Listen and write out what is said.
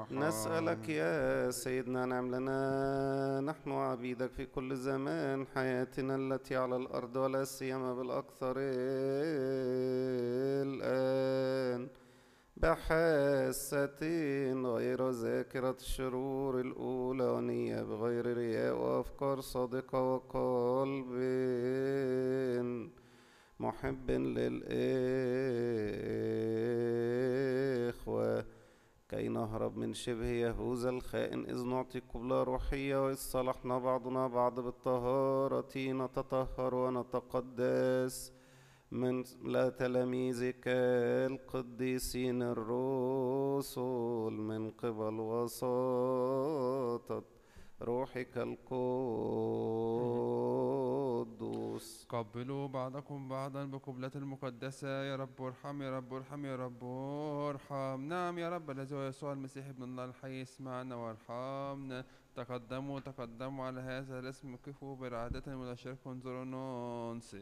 نسألك ارحم. يا سيدنا نعم لنا نحن عبيدك في كل زمان حياتنا التي على الأرض ولا سيما بالأكثر الآن بحاسة غير ذاكرة الشرور الأولى ونية بغير رياء وأفكار صادقة وقلب محب للإخوة كي نهرب من شبه يهوذا الخائن إذ نعطي قبلة روحية وإذ صلحنا بعضنا بعض بالطهارة نتطهر ونتقدس من لا تلاميذك القديسين الرسل من قبل وساطة روحك القدوس. قبلوا بعضكم بعضا بقبلة المقدسة. يا رب ارحم، يا رب ارحم، يا رب ارحم. نعم يا رب الذي هو يسوع المسيح ابن الله الحي، اسمعنا وارحمنا. تقدموا تقدموا على هذا الاسم، كفوا برعادة ولا شرك انظروا نونس.